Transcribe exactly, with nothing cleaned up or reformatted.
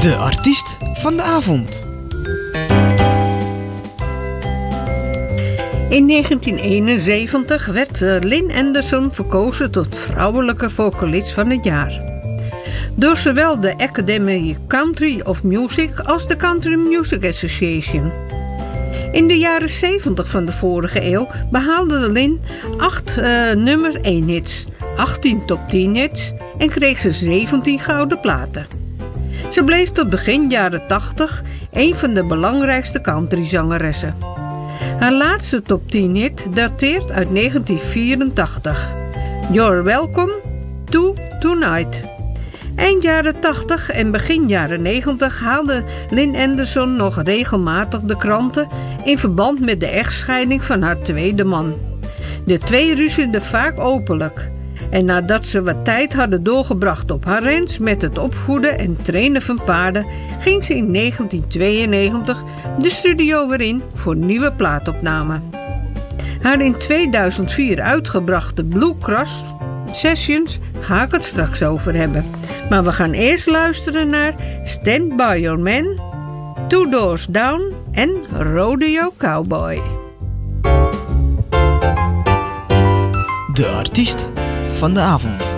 De artiest van de avond. In negentien eenenzeventig werd Lynn Anderson verkozen tot vrouwelijke vocalist van het jaar. Door zowel de Academy Country of Music als de Country Music Association. In de jaren zeventig van de vorige eeuw behaalde Lynn acht uh, nummer één hits, achttien top tien hits en kreeg ze zeventien gouden platen. Ze bleef tot begin jaren tachtig een van de belangrijkste countryzangeressen. Haar laatste top tien hit dateert uit negentien vierentachtig. You're Welcome to Tonight. Eind jaren tachtig en begin jaren negentig haalde Lynn Anderson nog regelmatig de kranten in verband met de echtscheiding van haar tweede man. De twee ruzieden vaak openlijk. En nadat ze wat tijd hadden doorgebracht op haar ranch met het opvoeden en trainen van paarden, ging ze in negentien tweeënnegentig de studio weer in voor nieuwe plaatopnamen. Haar in tweeduizend vier uitgebrachte Blue Cross Sessions ga ik het straks over hebben. Maar we gaan eerst luisteren naar Stand By Your Man, Two Doors Down en Rodeo Cowboy. De artiest van de avond.